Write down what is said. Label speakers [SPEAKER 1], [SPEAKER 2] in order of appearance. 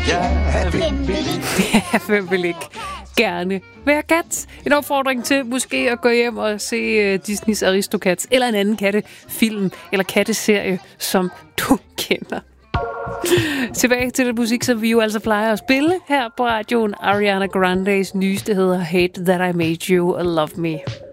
[SPEAKER 1] Hvem vil ikke gerne være kat? En opfordring til måske at gå hjem og se Disneys Aristocats, eller en anden kattefilm, eller katteserie, som du kender. Tilbage til det musik, som vi jo altså plejer at spille her på radioen. Ariana Grandes nyeste hedder Hate That I Made You Love Me.